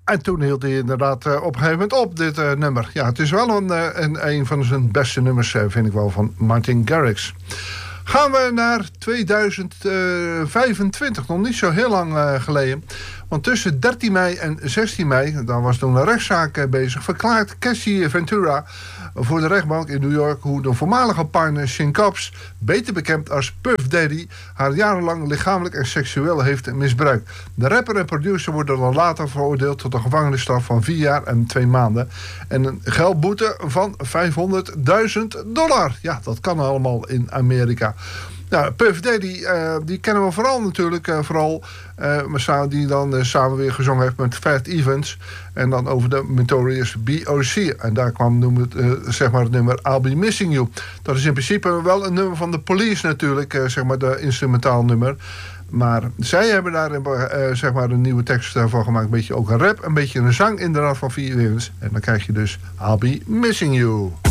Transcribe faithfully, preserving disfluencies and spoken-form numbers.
En toen hield hij inderdaad uh, op een gegeven moment op, dit uh, nummer. Ja, het is wel een, uh, een, een van zijn beste nummers, uh, vind ik wel, van Martin Garrix. Gaan we naar tweeduizend vijfentwintig, nog niet zo heel lang uh, geleden. Want tussen dertien mei en zestien mei, dan was toen een rechtszaak uh, bezig, verklaart Cassie Ventura voor de rechtbank in New York hoe de voormalige partner Shane Cobbs, beter bekend als Puff Daddy, haar jarenlang lichamelijk en seksueel heeft misbruikt. De rapper en producer worden dan later veroordeeld tot een gevangenisstraf van vier jaar en twee maanden. En een geldboete van vijfhonderdduizend dollar. Ja, dat kan allemaal in Amerika. Nou, Puff Daddy, uh, die kennen we vooral natuurlijk, uh, vooral, uh, die dan uh, samen weer gezongen heeft met Fat Evans. En dan over de Notorious B O C En daar kwam noem het, uh, zeg maar het nummer I'll Be Missing You. Dat is in principe wel een nummer van de Police natuurlijk, uh, zeg maar de instrumentaal nummer. Maar zij hebben daar uh, zeg maar een nieuwe tekst uh, van gemaakt. Een beetje ook een rap, een beetje een zang inderdaad van Fat Evans. En dan krijg je dus I'll Be Missing You.